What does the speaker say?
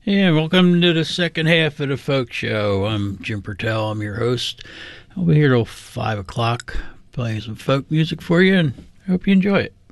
Yeah, welcome to the second half of the Folk Show. I'm Jim Pertell. I'm your host. I'll be here till 5 o'clock playing some folk music for you, and I hope you enjoy it.